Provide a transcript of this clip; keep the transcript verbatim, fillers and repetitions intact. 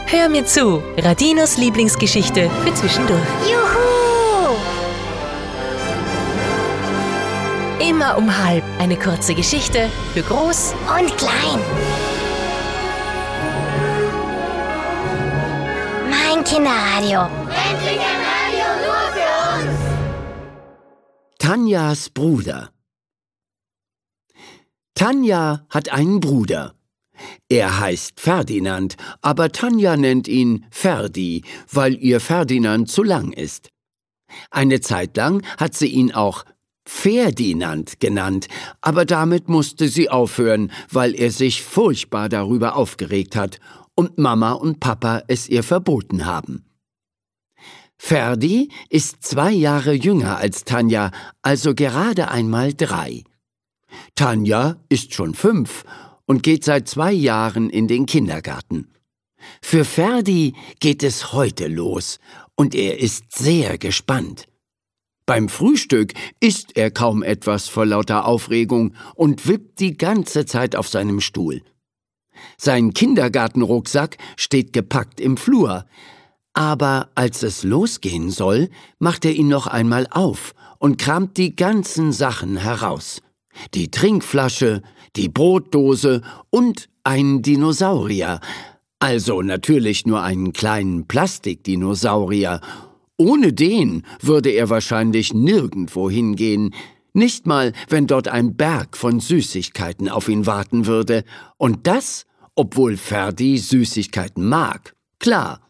Hör mir zu, Radinos Lieblingsgeschichte für zwischendurch. Juhu! Immer um halb eine kurze Geschichte für groß Und klein. Mein Kinderradio. Endlich ein Radio nur für uns! Tanjas Bruder. Tanja hat einen Bruder. Er heißt Ferdinand, aber Tanja nennt ihn Ferdi, weil ihr Ferdinand zu lang ist. Eine Zeit lang hat sie ihn auch Ferdinand genannt, aber damit musste sie aufhören, weil er sich furchtbar darüber aufgeregt hat und Mama und Papa es ihr verboten haben. Ferdi ist zwei Jahre jünger als Tanja, also gerade einmal drei. Tanja ist schon fünf und geht seit zwei Jahren in den Kindergarten. Für Ferdi geht es heute los und er ist sehr gespannt. Beim Frühstück isst er kaum etwas vor lauter Aufregung und wippt die ganze Zeit auf seinem Stuhl. Sein Kindergartenrucksack steht gepackt im Flur, aber als es losgehen soll, macht er ihn noch einmal auf und kramt die ganzen Sachen heraus. Die Trinkflasche, die Brotdose und einen Dinosaurier. Also natürlich nur einen kleinen Plastikdinosaurier. Ohne den würde er wahrscheinlich nirgendwo hingehen. Nicht mal, wenn dort ein Berg von Süßigkeiten auf ihn warten würde. Und das, obwohl Ferdi Süßigkeiten mag. Klar.